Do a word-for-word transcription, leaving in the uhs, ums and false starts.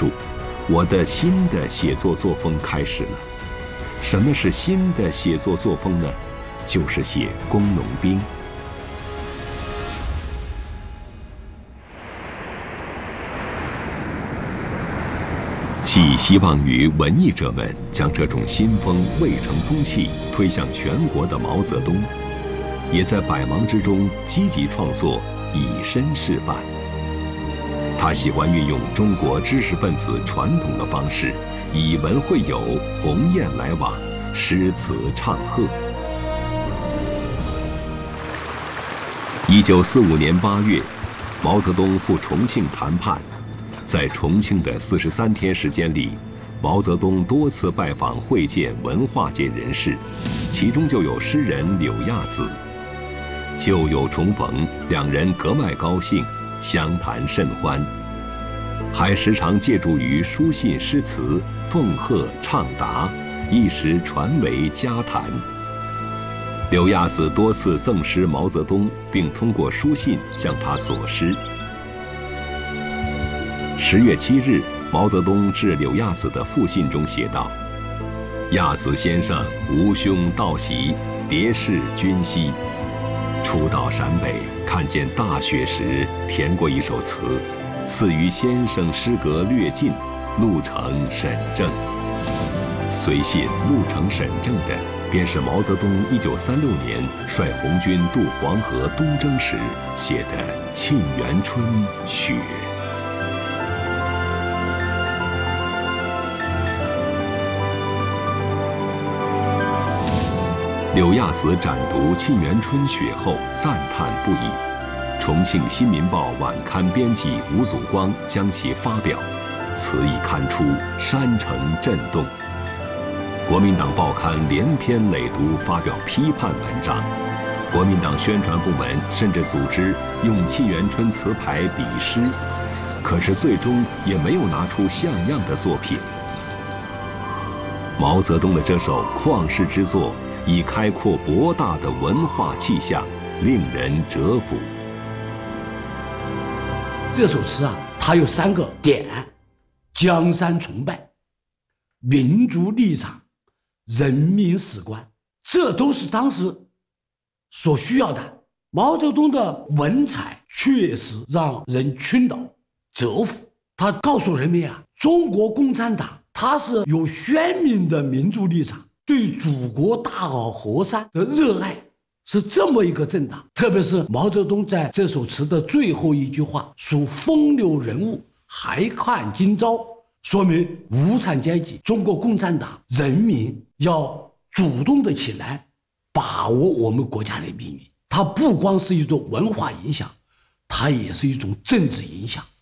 述，我的新的写作作风开始了。什么是新的写作作风呢？就是写工农兵。寄希望于文艺者们将这种新风未成风气推向全国的毛泽东，也在百忙之中积极创作，以身示范。他喜欢运用中国知识分子传统的方式，以文会友，鸿雁来往，诗词唱和。一九四五年八月，毛泽东赴重庆谈判。在重庆的四十三天时间里，毛泽东多次拜访会见文化界人士，其中就有诗人柳亚子。旧友重逢，两人格外高兴，相谈甚欢，还时常借助于书信诗词奉贺畅答，一时传为佳谈。柳亚子多次赠诗毛泽东，并通过书信向他索诗。十月七日，毛泽东致柳亚子的复信中写道：“亚子先生无兄道喜，别是君兮。初到陕北，看见大雪时，填过一首词，似于先生诗格略尽，路程沈正。随信路程沈正的，便是毛泽东一九三六年率红军渡黄河东征时写的《沁园春·雪》。”柳亚子展读《沁园春·雪》后赞叹不已，重庆《新民报》晚刊编辑吴祖光将其发表，词一刊出，山城震动。国民党报刊连篇累牍发表批判文章，国民党宣传部门甚至组织用《沁园春》词牌比诗，可是最终也没有拿出像样的作品。毛泽东的这首旷世之作，以开阔博大的文化气象，令人折服。 这首词啊，它有三个点：江山崇拜、民族立场、人民史观，这都是当时所需要的。毛泽东的文采确实让人倾倒折服。他告诉人民啊，中国共产党它是有鲜明的民族立场，对祖国大好河山的热爱，是这么一个政党。特别是毛泽东在这首词的最后一句话，属风流人物，还看今朝，说明无产阶级、中国共产党人民要主动的起来，把握我们国家的命运。它不光是一种文化影响，它也是一种政治影响。